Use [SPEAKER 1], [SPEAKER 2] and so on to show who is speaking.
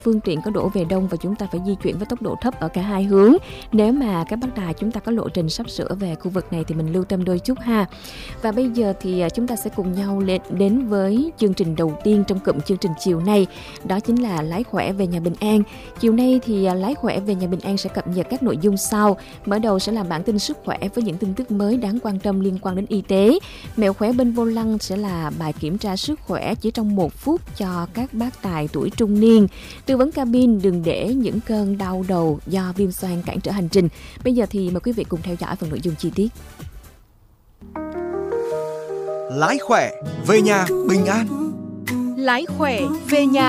[SPEAKER 1] phương tiện có đổ về đông và chúng ta phải di chuyển với tốc độ thấp ở cả hai hướng. Nếu mà các bác tài chúng ta có lộ trình sắp sửa về khu vực này thì mình lưu tâm đôi chút ha. Và bây giờ thì chúng ta sẽ cùng nhau đến với chương trình đầu tiên trong cụm chương trình chiều nay. Đó chính là Lái khỏe về nhà bình an. Chiều nay thì Lái khỏe về nhà bình an sẽ cập nhật các nội dung sau. Mở đầu sẽ là bản tin sức khỏe với những tin tức mới đáng quan tâm liên quan đến y tế. Mẹo khỏe bên vô lăng sẽ là bài kiểm tra sức khỏe chỉ trong 1 phút cho các bác tài tuổi trung niên. Tư vấn cabin đừng để những cơn đau đầu do viêm xoang cản trở hành trình. Bây giờ thì mời quý vị cùng theo dõi phần nội dung chi tiết.
[SPEAKER 2] Lái khỏe về nhà bình an.
[SPEAKER 3] Lái khỏe về nhà